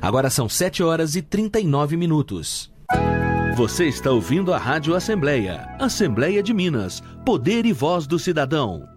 Agora são 7h39. Você está ouvindo a Rádio Assembleia. Assembleia de Minas. Poder e voz do cidadão.